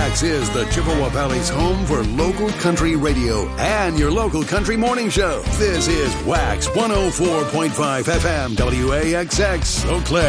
Wax is the Chippewa Valley's home for local country radio and your local country morning show. This is Wax 104.5 FM WAXX Eau Claire.